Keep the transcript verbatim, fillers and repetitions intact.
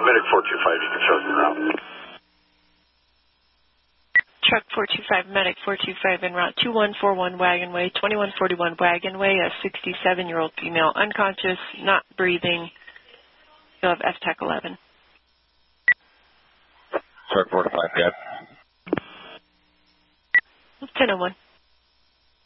Medic four two five, you can show us the route. Truck four two five, Medic four two five en route two one four one Wagon Way, twenty-one forty-one Wagon Way, a sixty-seven-year-old female, unconscious, not breathing. You'll have F TAC eleven. Truck four two five, yeah. ten oh one.